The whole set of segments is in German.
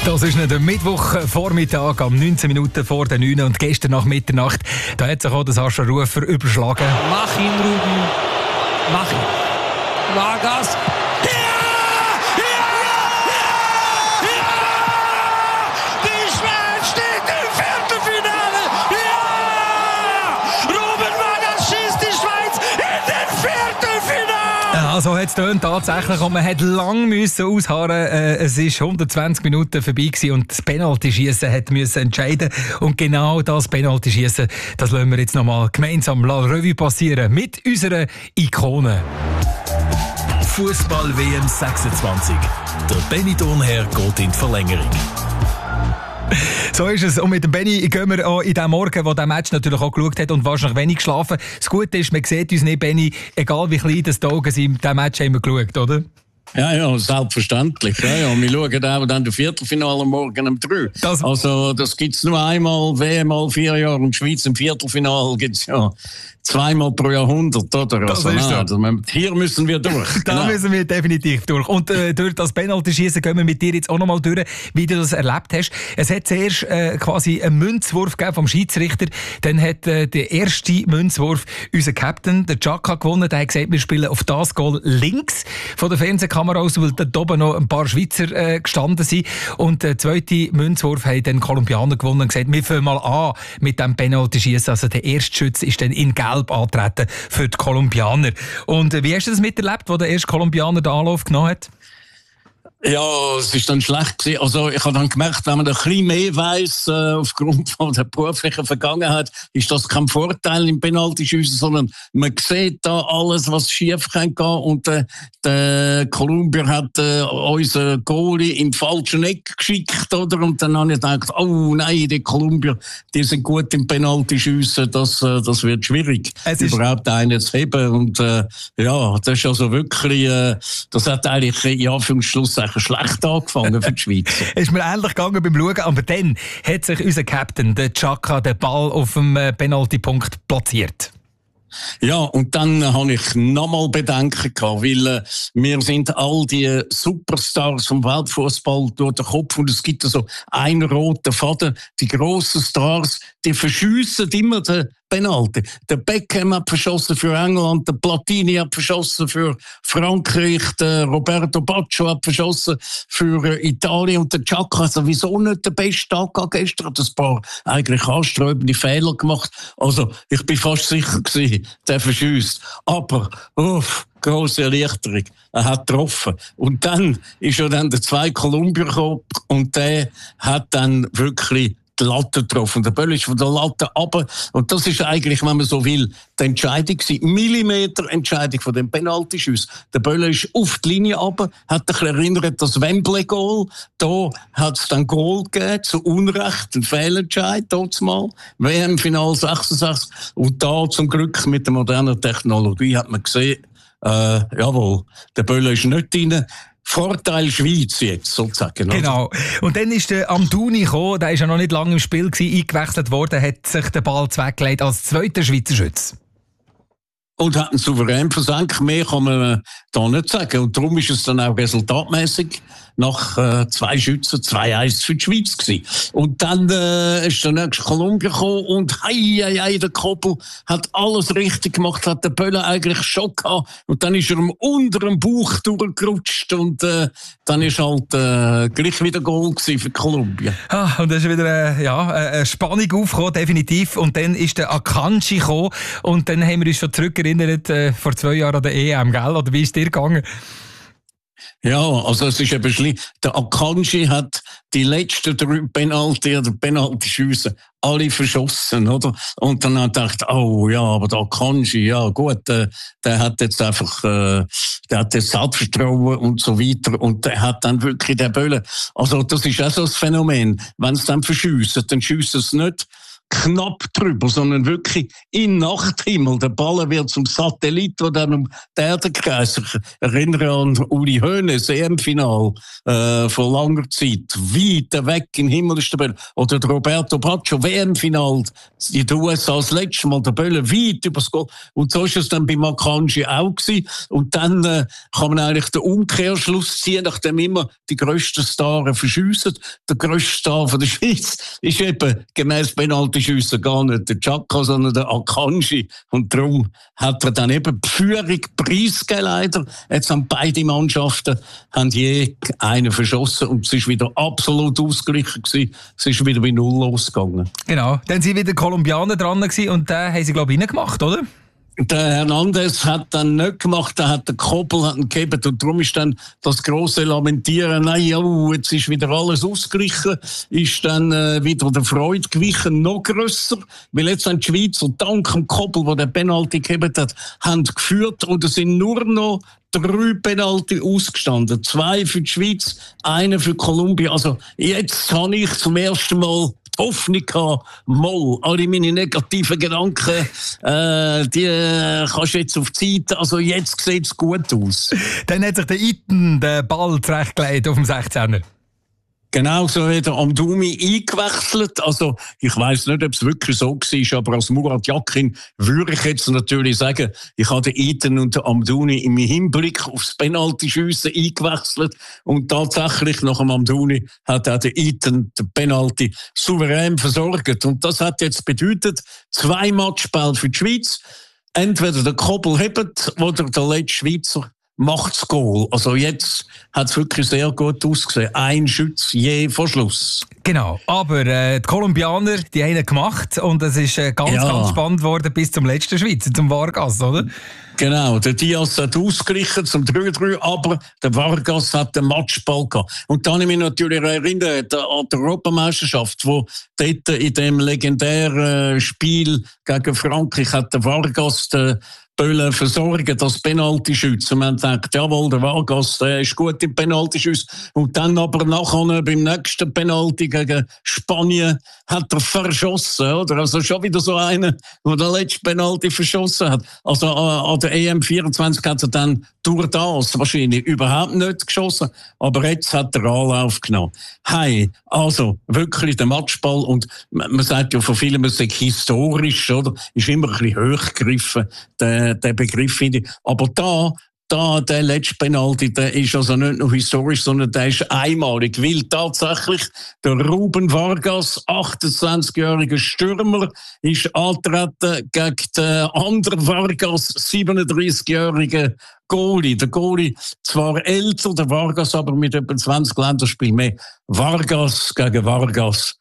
Das ist der Mittwochvormittag am 19 Minuten vor der 9 und gestern nach Mitternacht, da hat sich auch der Sascha Rufer überschlagen. Mach ihn, Ruben. Mach ihn. Vargas. Also hat es tatsächlich und man hat lang ausharren. Es ist 120 Minuten vorbei gewesen und das Penaltyschießen hat müssen entscheiden. Und genau das Penaltyschießen, das lassen wir jetzt nochmal gemeinsam Revue passieren mit unserer Ikone. Fußball-WM 26. Der Benny Thurnherr geht in die Verlängerung. So ist es. Und mit dem Benny gehen wir auch in den Morgen, wo der Match natürlich auch geschaut hat und wahrscheinlich wenig geschlafen. Das Gute ist, man sieht uns nicht, Benny, egal wie klein das die Augen sind, diesen Match haben wir geschaut, oder? Ja, selbstverständlich. Ja. Wir schauen auch dann das Viertelfinale morgen um 3. Also, das gibt es nur einmal, WM all 4 Jahre und Schweiz im Viertelfinale gibt es ja zweimal pro Jahrhundert, oder? Das ist so. Also, hier müssen wir durch. Da müssen wir definitiv durch. Und durch das Penaltyschießen gehen wir mit dir jetzt auch nochmal durch, wie du das erlebt hast. Es hat zuerst quasi einen Münzwurf gegeben vom Schiedsrichter. Dann hat der erste Münzwurf unser Captain, der Xhaka, gewonnen. Der hat gesagt, wir spielen auf das Goal links von der Fernsehkamera aus, weil da oben noch ein paar Schweizer gestanden sind. Und der zweite Münzwurf hat dann Kolumbianer gewonnen und gesagt, wir fangen mal an mit dem Penaltyschießen. Also der erste Schütze ist dann in Gelb antreten für die Kolumbianer. Und wie hast du das miterlebt, wo der erste Kolumbianer den Anlauf genommen hat? Ja, es ist dann schlecht gewesen. Also ich habe dann gemerkt, wenn man ein bisschen mehr weiss, aufgrund von der beruflichen Vergangenheit, ist das kein Vorteil im Penaltyschiessen, sondern man sieht da alles, was schief kann gehen. Und der Kolumbier hat unseren Goalie in falschen Eck geschickt, oder? Und dann habe ich gedacht, oh nein, die Kolumbier, die sind gut im Penaltyschiessen, das wird schwierig, überhaupt einen zu heben. Und ja, das ist also wirklich, das hat eigentlich in Anführungsschlusszeichen schlecht angefangen für die Schweiz. Ist mir ähnlich gegangen beim Schauen, aber dann hat sich unser Captain, der Xhaka, den Ball auf dem Penaltypunkt platziert. Ja, und dann habe ich nochmal Bedenken gehabt, weil mir sind all die Superstars vom Weltfußball durch den Kopf und es gibt so einen roten Faden. Die grossen Stars, die verschiessen immer den Penalty. Der Beckham hat verschossen für England, der Platini hat verschossen für Frankreich, der Roberto Baggio hat verschossen für Italien und der Xhaka hat sowieso nicht den besten Tag gehabt gestern, hat ein paar eigentlich anstrebende Fehler gemacht. Also ich bin fast sicher gewesen, der verschiesst. Aber grosse Erleichterung. Er hat getroffen. Und dann ist ja dann der zweite Kolumbier gekommen und der hat dann wirklich die Latte getroffen. Der Böll ist von der Latte runter. Und das ist eigentlich, wenn man so will, die Entscheidung gewesen. Millimeter-Entscheidung von dem Penaltyschuss. Der Böll ist auf die Linie runter, hat sich erinnert, das Wembley-Goal. Da hat es dann Goal gegeben, zu Unrecht, ein Fehlentscheid, dort mal. WM-Final 66. Und da zum Glück mit der modernen Technologie hat man gesehen, jawohl, der Böll ist nicht drin. Vorteil Schweiz jetzt, sozusagen. Genau. Und dann ist der Amdouni gekommen, der ist ja noch nicht lange im Spiel gewesen, eingewechselt worden, hat sich den Ball weggelegt als zweiter Schweizer Schütze. Und hat einen souverän versenkt. Mehr kann man da nicht sagen. Und darum ist es dann auch resultatmäßig nach 2 Schützen 2-1 für die Schweiz gewesen. Und dann ist der nächste Kolumbien gekommen und der Koppel hat alles richtig gemacht, hat der Böller eigentlich schon gehabt. Und dann ist er unter dem Bauch durchgerutscht und dann ist halt gleich wieder Goal gewesen für Kolumbien. Und da ist wieder eine Spannung aufgekommen, definitiv. Und dann ist der Akanji gekommen und dann haben wir uns schon zurückerinnert vor 2 Jahren an der EM, gell? Oder wie ist dir gegangen? Ja, also es ist eben schlimm. Der Akanji hat die letzten 3 Penalty-Schüsse alle verschossen, oder? Und dann hat er gedacht, oh ja, aber der Akanji, ja gut, der hat jetzt einfach, der hat jetzt Selbstvertrauen und so weiter und der hat dann wirklich den Böllen. Also das ist auch so ein Phänomen. Wenn es dann verschiessen, dann schiessen es nicht knapp drüber, sondern wirklich in Nachthimmel. Der Ball wird zum Satellit, der dann um die Erde kreist. Ich erinnere an Uli Hoeneß, EM-Final vor langer Zeit. Weit weg im Himmel ist der Böller. Oder der Roberto Baggio, WM-Final in den USA das letzte Mal. Der Böller weit übers Goal. Und so ist es dann bei Akanji auch gewesen. Und dann kann man eigentlich den Umkehrschluss ziehen, nachdem immer die grössten Stars verschiessen. Der grösste Star von der Schweiz ist eben gemäss Penaltyschüssen gar nicht der Xhaka, sondern der Akanji. Und darum hat er dann eben die Führung preisgegeben, leider. Jetzt haben beide Mannschaften je einen verschossen und es ist wieder absolut ausgeglichen gewesen. Es ist wieder bei Null losgegangen. Genau, dann sind wieder Kolumbianer dran gewesen und den haben sie, glaube ich, reingemacht, oder? Der Hernandez hat dann nicht gemacht, der hat den Koppel gegeben und darum ist dann das grosse Lamentieren, nein, oh, jetzt ist wieder alles ausgeglichen, ist dann wieder der Freude gewichen noch grösser, weil jetzt haben die Schweizer dank dem Koppel, der den Penalty gegeben hat, haben geführt und es sind nur noch 3 Penalty ausgestanden. 2 für die Schweiz, 1 für Kolumbien. Also jetzt habe ich zum ersten Mal die Hoffnung gehabt, mal, alle meine negativen Gedanken, die kannst du jetzt auf die Seite, also jetzt sieht es gut aus. Dann hat sich der Iten den Ball zurechtgelegt auf dem 16er. Genau, so hat der Amdouni eingewechselt. Also, ich weiss nicht, ob es wirklich so war, aber als Murat Yakin würde ich jetzt natürlich sagen, ich habe den Iten und den Amdouni im Hinblick aufs Penalty-Schiessen eingewechselt. Und tatsächlich, nach dem Amdouni, hat auch der Iten den Penalty souverän versorgt. Und das hat jetzt bedeutet, 2 Matchbälle für die Schweiz. Entweder der Koppel hebt oder der letzte Schweizer macht das Goal. Also jetzt hat es wirklich sehr gut ausgesehen. Ein Schütz je vor Schluss. Genau, aber die Kolumbianer, die haben ihn gemacht und es ist ganz spannend geworden bis zum letzten Schweizer, zum Vargas, oder? Genau, der Diaz hat ausgeglichen zum 3-3, aber der Vargas hat den Matchball gehabt. Und dann habe ich mich natürlich erinnert an die Europameisterschaft, wo dort in dem legendären Spiel gegen Frankreich hat der Vargas den Böller versorgen, das Penaltyschützen. Man denkt, jawohl, der Vargas, der ist gut im Penaltyschützen. Und dann aber nachher beim nächsten Penalty gegen Spanien hat er verschossen, oder? Also schon wieder so einer, der den letzten Penalty verschossen hat. Also an der EM24 hat er dann durch das wahrscheinlich überhaupt nicht geschossen, aber jetzt hat er Anlauf genommen. Hey, also wirklich der Matchball, und man sagt ja von vielen, es sei historisch, oder? Ist immer ein bisschen hochgegriffen, der Begriff, finde ich. Aber der letzte Penalty, der ist also nicht nur historisch, sondern der ist einmalig, weil tatsächlich der Ruben Vargas, 28-jähriger Stürmer, ist angetreten gegen den anderen Vargas, 37-jährigen Goalie. Der Goalie zwar älter, der Vargas aber mit etwa 20 Länderspielen mehr. Vargas gegen Vargas.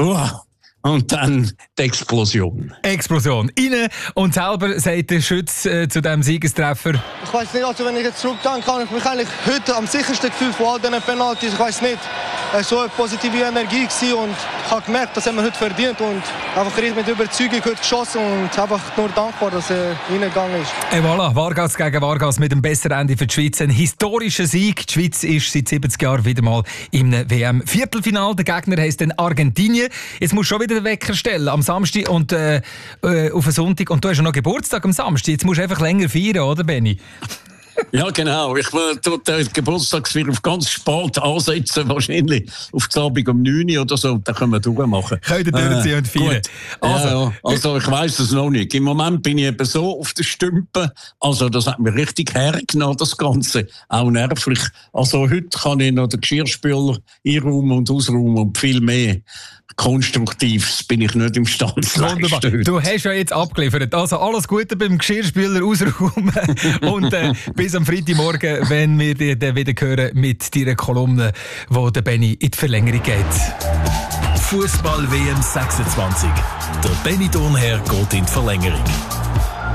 Und dann die Explosion. Explosion. Rein und selber sagt der Schütz zu diesem Siegestreffer. Ich weiss nicht, also wenn ich jetzt zurückdenke, kann ich mich eigentlich heute am sichersten gefühlt von all diesen Penaltys. Ich weiss nicht. Es war so eine positive Energie gewesen und ich habe gemerkt, das haben wir heute verdient und einfach richtig mit Überzeugung heute geschossen und einfach nur dankbar, dass er reingegangen ist. Et voilà, Vargas gegen Vargas mit dem besseren Ende für die Schweiz. Ein historischer Sieg. Die Schweiz ist seit 70 Jahren wieder mal im WM-Viertelfinal. Der Gegner heisst dann Argentinien. Jetzt musst du schon wieder den Wecker stellen am Samstag und auf den Sonntag. Und du hast ja noch Geburtstag am Samstag. Jetzt musst du einfach länger feiern, oder Benni? Ja, genau. Ich will den Geburtstagsfeier auf ganz spät ansetzen, wahrscheinlich auf die Abend um 9 Uhr oder so. Dann können wir durchmachen. Könnt ihr durchziehen und feiern. Also ich weiss es noch nicht. Im Moment bin ich eben so auf den Stümpen. Also das hat mir richtig hergenommen, das Ganze. Auch nervlich. Also heute kann ich noch den Geschirrspüler einräumen und ausräumen und viel mehr. Konstruktiv bin ich nicht imstande zu leisten. Du hast ja jetzt abgeliefert. Also alles Gute beim Geschirrspüler ausräumen und bis am Freitagmorgen, wenn wir dich dann wieder hören mit deiner Kolumne, wo der Benni in die Verlängerung geht. Fußball WM 26. Der Benni Thurnherr geht in die Verlängerung.